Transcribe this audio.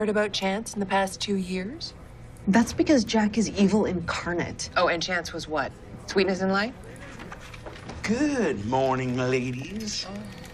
Heard about Chance in the past 2 years? That's because Jack is evil incarnate. Oh, and Chance was what? Sweetness in life? Good morning, ladies. Oh.